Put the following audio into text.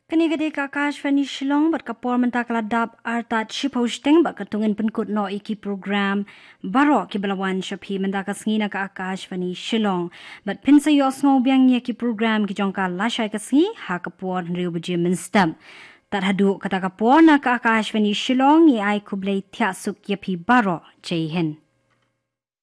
Kanigade ka Akashvani Shillong bat kapor mentakla dab artat shiposteng bat katungin penkut no iki program baro ki balawan shapi mendakas ngina ka Akashvani Shillong bat pinsa yos ngo biang ki program ki jongka lashai kasngi ha kapor riu buje menstam tat hadu kata kapor na ka Akashvani Shillong ni ai kublai tiasuk yapi baro jai hen